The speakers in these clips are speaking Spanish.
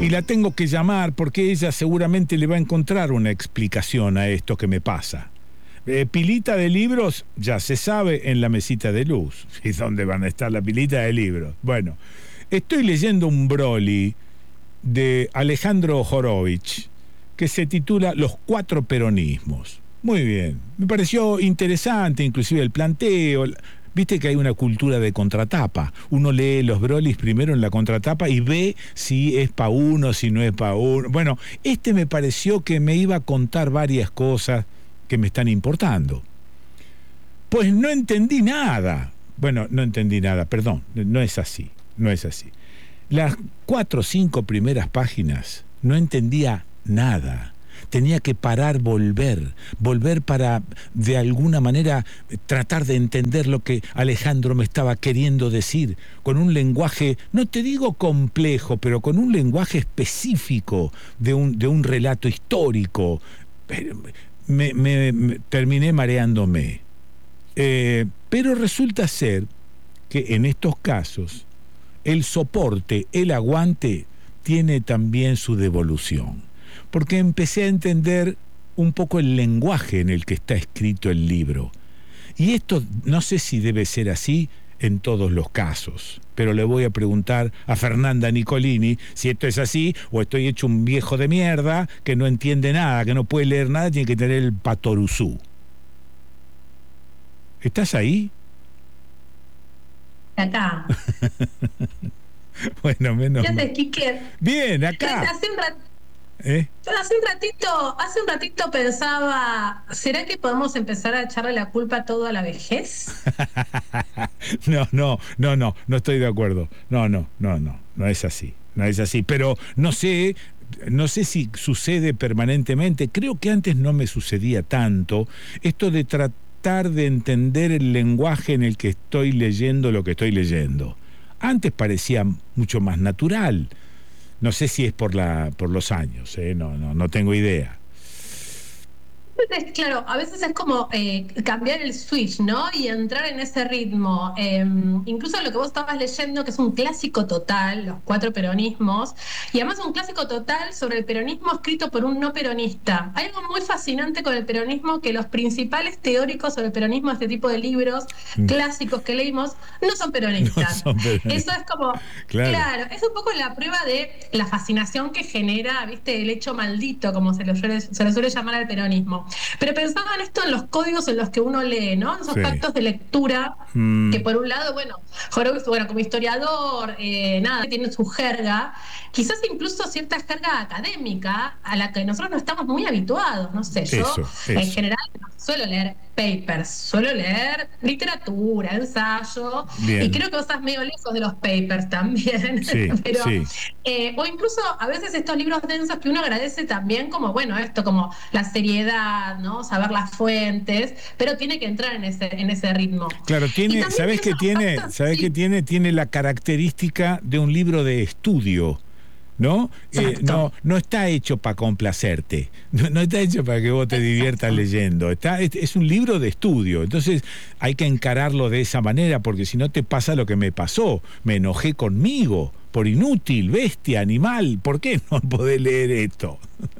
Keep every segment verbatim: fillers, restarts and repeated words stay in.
y la tengo que llamar porque ella seguramente le va a encontrar una explicación a esto que me pasa. Eh, pilita de libros, ya se sabe, en la mesita de luz. ¿Y dónde van a estar la pilita de libros? Bueno, estoy leyendo un Broly de Alejandro Horovich que se titula Los cuatro peronismos. Muy bien, me pareció interesante, inclusive el planteo. Viste que hay una cultura de contratapa. Uno lee los Brolis primero en la contratapa y ve si es pa' uno, si no es pa' uno. Bueno, este me pareció que me iba a contar varias cosas que me están importando. Pues no entendí nada. Bueno, no entendí nada, perdón, no es así, no es así. Las cuatro o cinco primeras páginas no entendía nada. Tenía que parar, volver, volver para, de alguna manera, tratar de entender lo que Alejandro me estaba queriendo decir, con un lenguaje, no te digo complejo, pero con un lenguaje específico de un, de un relato histórico. Me, me, me terminé mareándome. Eh, pero resulta ser que en estos casos, el soporte, el aguante, tiene también su devolución. Porque empecé a entender un poco el lenguaje en el que está escrito el libro. Y esto no sé si debe ser así en todos los casos, pero le voy a preguntar a Fernanda Nicolini si esto es así o estoy hecho un viejo de mierda que no entiende nada, que no puede leer nada, tiene que tener el patoruzú. ¿Estás ahí? Acá. Bueno, menos ¿Qué mal. haces, Quique? Bien, acá. Hace un rat... ¿Eh? Hace un ratito, hace un ratito pensaba, ¿será que podemos empezar a echarle la culpa todo a la vejez? No, no, no, no, no estoy de acuerdo. No, no, no, no, no es así, no es así. Pero no sé, no sé si sucede permanentemente. Creo que antes no me sucedía tanto esto de tratar de entender el lenguaje en el que estoy leyendo lo que estoy leyendo. Antes parecía mucho más natural. No sé si es por la por los años, ¿eh? no, no, no tengo idea. Es, claro, a veces es como eh, cambiar el switch, ¿no? Y entrar en ese ritmo. Eh, incluso lo que vos estabas leyendo, que es un clásico total, los cuatro peronismos, y además un clásico total sobre el peronismo escrito por un no peronista. Hay algo muy fascinante con el peronismo, que los principales teóricos sobre el peronismo, este tipo de libros mm. clásicos que leímos, no son peronistas. No son peronistas. Eso es como, claro. claro, es un poco la prueba de la fascinación que genera, ¿viste? El hecho maldito, como se le suele, se le suele llamar al peronismo. Pero pensaba en esto en los códigos en los que uno lee, ¿no? Esos sí. pactos de lectura, mm. que por un lado, bueno, Horowitz, bueno, como historiador, eh, nada, tiene su jerga, quizás incluso cierta jerga académica a la que nosotros no estamos muy habituados, no sé, yo eso, eso. en general no suelo leer papers, suelo leer literatura, ensayo, Bien. y creo que vos estás medio lejos de los papers también, sí, pero sí. Eh, o incluso a veces estos libros densos que uno agradece también como, bueno, esto como la seriedad, ¿no? Saber las fuentes, pero tiene que entrar en ese, en ese ritmo. Claro, tiene, ¿sabés qué tiene? ¿Sabés sí. qué tiene? Tiene la característica de un libro de estudio. ¿No? Eh, no no está hecho para complacerte, no, no está hecho para que vos te diviertas Exacto. leyendo, está, es, es un libro de estudio, entonces hay que encararlo de esa manera, porque si no te pasa lo que me pasó, me enojé conmigo, por inútil, bestia, animal, ¿por qué no podés leer esto?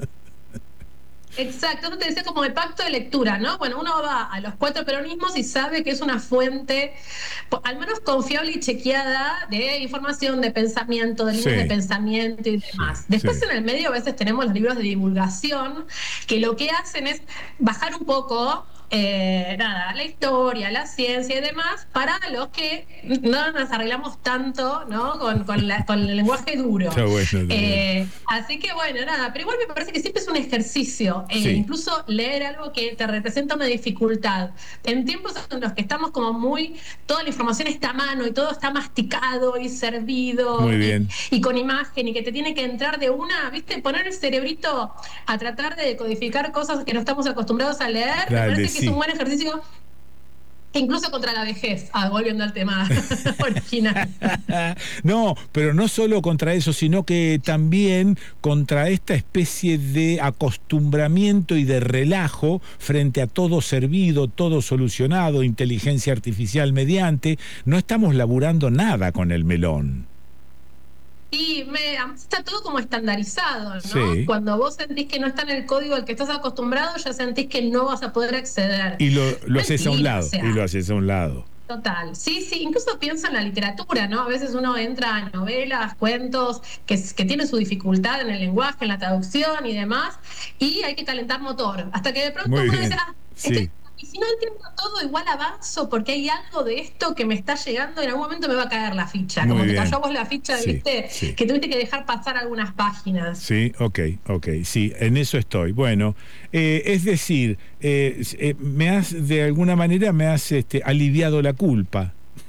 Exacto, eso te decía como el pacto de lectura, ¿no? Bueno, uno va a los cuatro peronismos y sabe que es una fuente, al menos confiable y chequeada, de información, de pensamiento, de líneas sí. de pensamiento y demás. Sí, Después sí. en el medio a veces tenemos los libros de divulgación, que lo que hacen es bajar un poco Eh, nada, la historia, la ciencia y demás, para los que no nos arreglamos tanto, ¿no? Con, con, la, con el lenguaje duro. Está bueno, está eh, así que bueno, nada, pero igual me parece que siempre es un ejercicio, eh, sí. incluso leer algo que te representa una dificultad. En tiempos en los que estamos como muy, toda la información está a mano y todo está masticado y servido muy bien. Y, y con imagen y que te tiene que entrar de una, ¿viste? Poner el cerebrito a tratar de decodificar cosas que no estamos acostumbrados a leer, Dale, me parece que sí. es un buen ejercicio incluso contra la vejez, ah, volviendo al tema original. No, pero no solo contra eso, sino que también contra esta especie de acostumbramiento y de relajo frente a todo servido, todo solucionado, inteligencia artificial mediante. No estamos laburando nada con el melón. Y me, además está todo como estandarizado, ¿no? Sí. Cuando vos sentís que no está en el código al que estás acostumbrado, ya sentís que no vas a poder acceder. Y lo, lo haces a un Mentira, o lado, y sea, lo haces a un lado. total. Sí, sí, incluso pienso en la literatura, ¿no? A veces uno entra a novelas, cuentos, que, es- que tienen su dificultad en el lenguaje, en la traducción y demás, y hay que calentar motor. Hasta que de pronto Muy uno dice, bien. ah, estoy. Sí, Y si no entiendo todo, igual avanzo porque hay algo de esto que me está llegando, en algún momento me va a caer la ficha, muy como te cayó bien. a vos la ficha, Sí, viste, sí. que tuviste que dejar pasar algunas páginas. Sí, ok, ok, sí, en eso estoy. Bueno, eh, es decir, eh, s- eh, me has, de alguna manera, me has este, aliviado la culpa.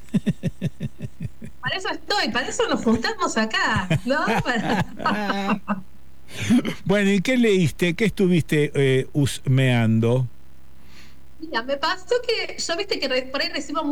Para eso estoy, para eso nos juntamos acá, ¿no? Para- Bueno, ¿y qué leíste? ¿Qué estuviste eh, husmeando? Mira, me pasó que yo viste que re- por ahí recibo